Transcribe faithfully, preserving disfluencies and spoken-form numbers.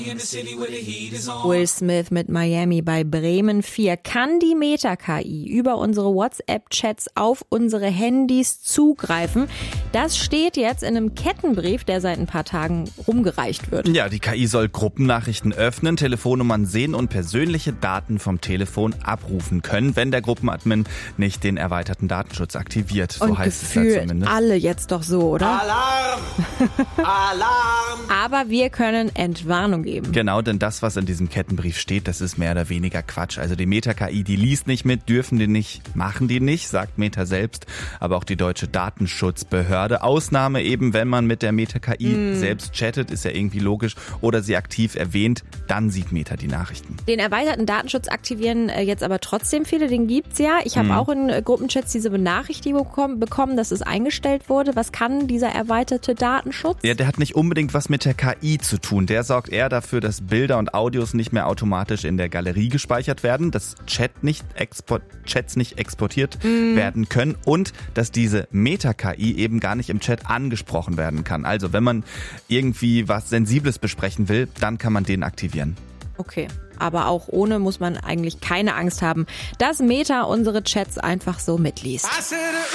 Will Smith mit Miami bei Bremen vier. Kann die Meta-K I über unsere WhatsApp-Chats auf unsere Handys zugreifen? Das steht jetzt in einem Kettenbrief, der seit ein paar Tagen rumgereicht wird. Ja, die K I soll Gruppennachrichten öffnen, Telefonnummern sehen und persönliche Daten vom Telefon abrufen können, wenn der Gruppenadmin nicht den erweiterten Datenschutz aktiviert. So und heißt es gefühlt da zumindest. Alle jetzt doch so, oder? Alarm! Alarm! Aber wir können Entwarnung geben. Genau, denn das, was in diesem Kettenbrief steht, das ist mehr oder weniger Quatsch. Also die Meta-K I, die liest nicht mit, dürfen die nicht, machen die nicht, sagt Meta selbst, aber auch die deutsche Datenschutzbehörde. Ausnahme eben, wenn man mit der Meta-K I mm. selbst chattet, ist ja irgendwie logisch, oder sie aktiv erwähnt, dann sieht Meta die Nachrichten. Den erweiterten Datenschutz aktivieren jetzt aber trotzdem viele, den gibt's ja. Ich habe mm. auch in Gruppenchats diese Benachrichtigung bekommen, dass es eingestellt wurde. Was kann dieser erweiterte Datenschutz? Ja, der hat nicht unbedingt was mit der K I zu tun. Der sorgt eher dafür, dass Bilder und Audios nicht mehr automatisch in der Galerie gespeichert werden, dass Chat nicht export, Chats nicht exportiert mm. werden können und dass diese Meta-K I eben gar nicht im Chat angesprochen werden kann. Also wenn man irgendwie was Sensibles besprechen will, dann kann man den aktivieren. Okay, aber auch ohne muss man eigentlich keine Angst haben, dass Meta unsere Chats einfach so mitliest.